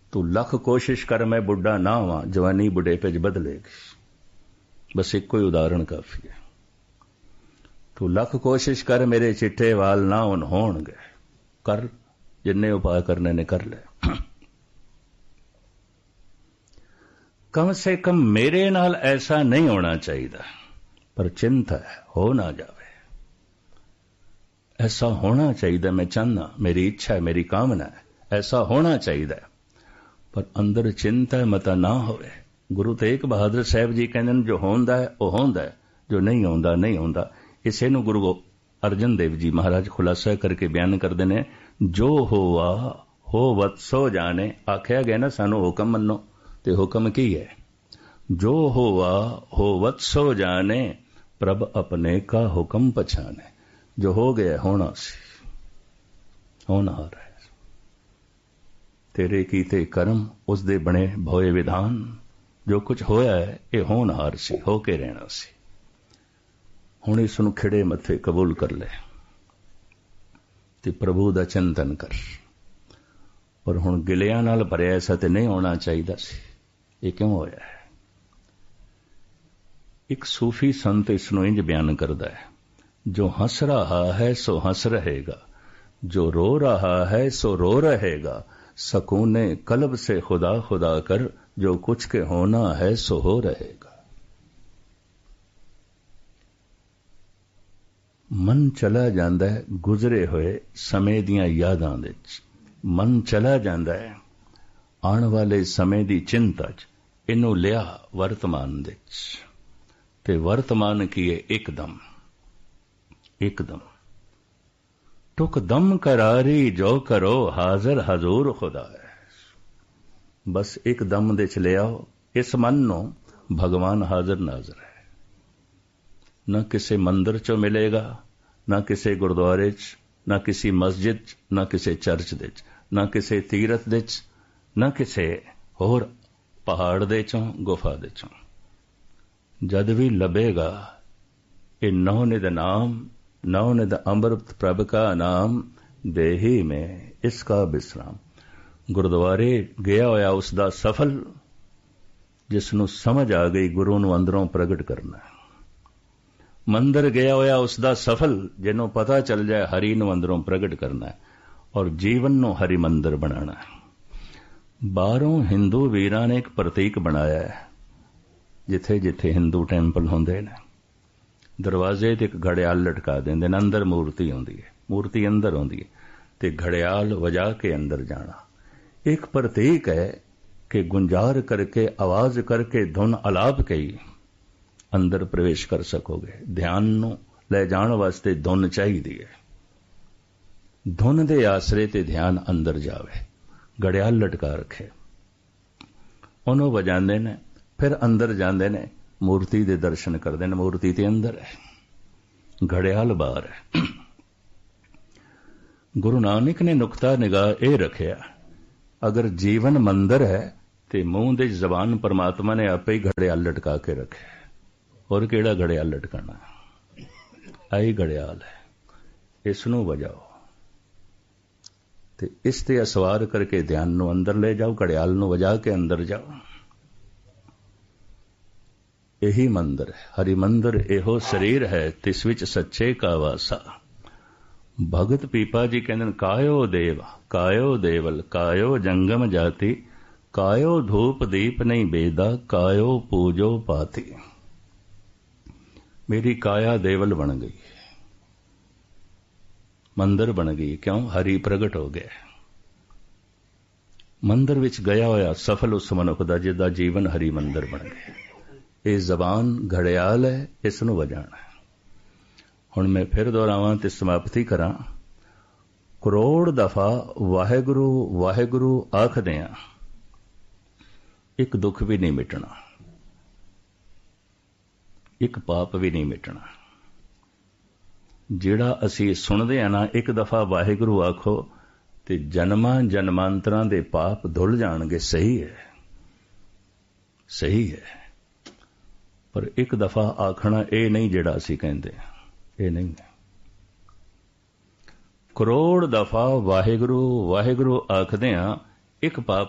तू लख कोशिश कर मैं बुढ़ा ना हुआ, जवानी बुढ़ेपे च बदलेगी। बस एक कोई उदाहरण काफी है। तू लख कोशिश कर मेरे चिट्टे वाल ना हुन होणगे, कर जिन्ने उपाय करने ने कर ले। कम से कम मेरे नाल ऐसा नहीं होना चाहिए, पर चिंता है हो ना जावे। ऐसा होना चाहिए, मैं चाहना, मेरी इच्छा है, मेरी कामना है, ऐसा होना चाहिए, पर अंदर चिंता मता ना होवे। गुरु तेग बहादुर साहब जी कहते जो होंदा है वो होंदा है, जो नहीं होंदा नहीं होंदा। इसे नूं गुरु अर्जन देव जी महाराज खुलासा करके बयान करते हैं, जो होवा होवत सो जाने। आख्या गया ना सानू हुक्म मनो, ते हुक्म की है? जो होवा होवत सो जाने, प्रभ अपने का हुक्म पछाने। जो हो गया होना सी, होना है। तेरे कीते कर्म उसदे बने भोए विधान। जो कुछ होया है ये होनहार सी, होके रहना सी। हुण इस नूं खिड़े मथे कबूल कर ले ते प्रभु दा चिंतन कर। पर हुण गिलियां नाल भरिया ऐसा ते नहीं होना चाहिए सी। ये क्यों होया है? एक सूफी संत इस नूं इंज बयान करदा है, जो हंस रहा है सो हंस रहेगा, जो रो रहा है सो रो रहेगा। सकूने कल्ब से खुदा खुदा कर, जो कुछ के होना है सो हो रहेगा। मन चला जांदा है गुजरे हुए समय दियां यादां दे च। मन चला जांदा है आने वाले समय दी चिंता च। इनू लिया वर्तमान दे च, ते वर्तमान किए एकदम एकदम। टुक दम करारी जो करो, हाजिर हजूर खुदा है। बस एक दम दे च ले आओ, इस मन नो भगवान हाजिर नाजिर है। न किसी मंदिर चो मिलेगा, न किसी गुरुद्वारे च, न किसी मस्जिद च, न किसी चर्च दे च, न किसी तीरथ दे च, न किसी होर पहाड़ दे चों गुफा दे चों। जद भी लभेगा ये नवनिध नाम, नवनिध अमृत प्रभ का नाम, देही में इसका विश्राम। गुरुद्वारे गया होया उसदा सफल, जिसनों समझ आ गई गुरु नूं अंदरों प्रगट करना। मंदिर गया होया उसदा सफल, जिन्हों पता चल जाए हरि नूं अंदरों प्रगट करना है और जीवन नूं हरि मंदिर बनाना है। बाहरों हिंदू वीरां ने एक प्रतीक बनाया है। जिथे जिथे हिंदू टैंपल होंदे ने, दरवाजे ते एक घड़ियाल लटका देंदे ने। अंदर मूर्ति होंदी है, मूर्ति अंदर होंदी है, ते घड़ियाल वजा के अंदर जाना एक प्रतीक है कि गुंजार करके, आवाज करके, धुन अलाप के ही अंदर प्रवेश कर सकोगे। ध्यान नूं ले जाण वास्ते धुन चाहिदी है। धुन दे आसरे ते ध्यान अंदर जावे। घड़ियाल लटका रखे, उन्हों वजांदे ने, फिर अंदर जांदे ने, मूर्ति दे दर्शन करदे ने। मूर्ति ते अंदर है, घड़ियाल बाहर है। गुरु नानक ने नुकता निगाह ए रखिया, अगर जीवन मंदिर है ते मूंह दे जबान परमात्मा ने आपे ही घड़ियाल लटका के रखे। और केड़ा घड़ियाल लटकाना? आई घड़ियाल है, इसनूं वजाओ ते इस ते असवार करके ध्यान नूं अंदर ले जाओ। घड़ियाल नूं वजा के अंदर जाओ। यही मंदिर है, हरि मंदिर एहो शरीर है, तिस विच सच्चे का वासा। भगत पीपा जी कहते कायो देव, कायो देवल, कायो जंगम जाति, कायो धूप दीप नहीं बेदा, कायो पूजो पाती। मेरी काया देवल बन गई, मंदिर बन गई। क्यों? हरि प्रगट हो गया। मंदिर विच गया होया सफल उस मनुख दा जिहदा जीवन हरि मंदिर बन गया। ये जबान घड़ियाल है, इसनूं वजाना है। हुण मैं फिर दोहरावां ते समाप्ति करां। करोड़ दफा वाहेगुरु वाहेगुरु आखदिआं एक दुख भी नहीं मिटना, एक पाप भी नहीं मिटना। जिहड़ा असीं सुणदे आं ना, एक दफा वाहेगुरु आखो ते जन्मां जन्मांतरां दे पाप धुल जाणगे। सही है, सही है, पर एक दफा आखना ये नहीं जिहड़ा असीं कहंदे, ये नहीं है। करोड़ दफा वाहेगुरु वाहेगुरु आखदिआं एक पाप